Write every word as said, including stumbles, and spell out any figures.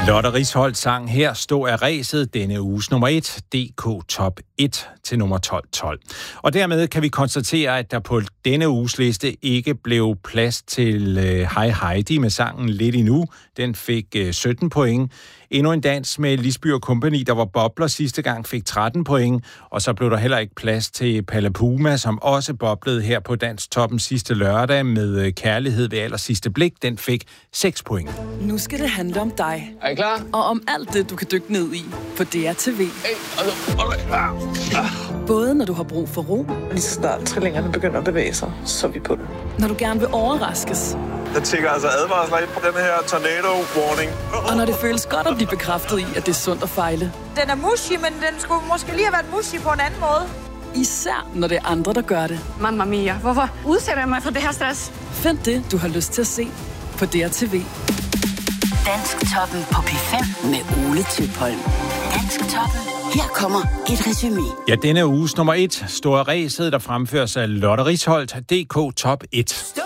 Lotte Risholt sang her stå af ræset denne uges nummer et, D K Top et til nummer tolv tolv. Og dermed kan vi konstatere, at der på denne uges liste ikke blev plads til uh, Hej Heidi med sangen Lidt Endnu. Den fik uh, sytten point. Endnu en dans med Lisby og Company, der var bobler sidste gang, fik tretten point. Og så blev der heller ikke plads til Palle Puma, som også boblede her på Danstoppen sidste lørdag med uh, Kærlighed ved aller sidste blik. Den fik seks point. Nu skal det handle om dig. Er I klar? Og om alt det, du kan dykke ned i på D R T V. Hey, okay. Ah. Både når du har brug for ro, lige så snart trillingerne begynder at bevæge sig, så er vi på det. når du gerne vil overraskes, Der tænker altså advarsler ind på den her tornado warning. og når det føles godt at blive bekræftet i, at det er sundt at fejle. Den er mushy, men den skulle måske lige have været mushy på en anden måde. Især når det er andre, der gør det. Mamma mia, hvorfor udsætter jeg mig for det her stress? Find det, du har lyst til at se på D R T V. Dansktoppen på P fem med Ole Tøpholm. Dansktoppen. Her kommer et resumé. Ja, denne uges nummer et, Store Ræset, der fremføres af Lotte Risholt, D K Top et.